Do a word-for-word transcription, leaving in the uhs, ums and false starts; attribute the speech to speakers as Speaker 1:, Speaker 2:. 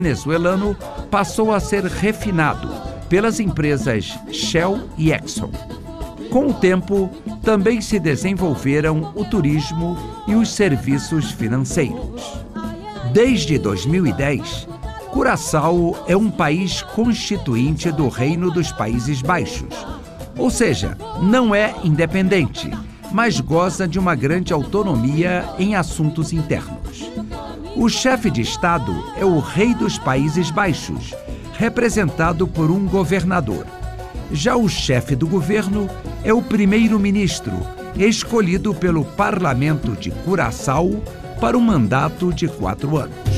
Speaker 1: venezuelano passou a ser refinado pelas empresas Shell e Exxon. Com o tempo, também se desenvolveram o turismo e os serviços financeiros. Desde dois mil e dez, Curaçao é um país constituinte do Reino dos Países Baixos, ou seja, não é independente, mas goza de uma grande autonomia em assuntos internos. O chefe de Estado é o Rei dos Países Baixos, representado por um governador. Já o chefe do governo é o primeiro-ministro, escolhido pelo Parlamento de Curaçao para um mandato de quatro anos.